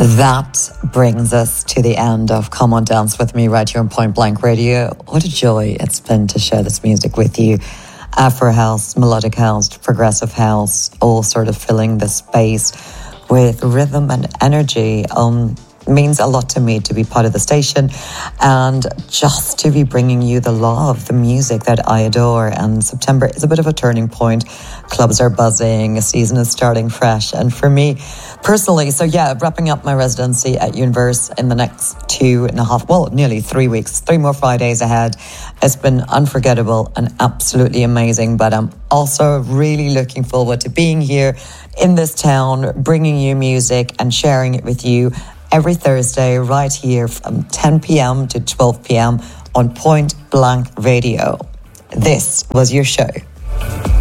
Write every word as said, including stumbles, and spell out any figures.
That brings us to the end of Come On Dance With Me right here on Point Blank Radio. What a joy it's been to share this music with you. Afro house, melodic house, progressive house, all sort of filling the space with rhythm and energy. Um, means a lot to me to be part of the station and just to be bringing you the love, the music that I adore. And September is a bit of a turning point. Clubs are buzzing, a season is starting fresh. And for me personally, so yeah, wrapping up my residency at Universe in the next two and a half, well, nearly three weeks, three more Fridays ahead. It's been unforgettable and absolutely amazing. But I'm also really looking forward to being here in this town, bringing you music and sharing it with you every Thursday right here from ten p.m. to twelve p.m. on Point Blank Radio. This was your show.